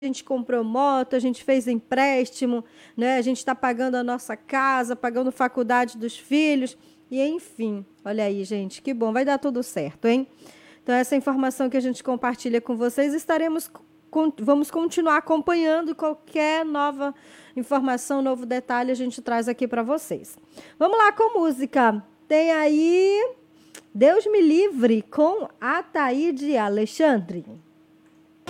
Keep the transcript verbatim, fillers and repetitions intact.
a gente comprou moto, a gente fez empréstimo, né? A gente está pagando a nossa casa, pagando faculdade dos filhos, e enfim, olha aí, gente, que bom, vai dar tudo certo, hein? Então, essa informação que a gente compartilha com vocês, estaremos, con- vamos continuar acompanhando qualquer nova informação, novo detalhe, a gente traz aqui para vocês. Vamos lá com música. Tem aí Deus Me Livre com Ataíde Alexandre.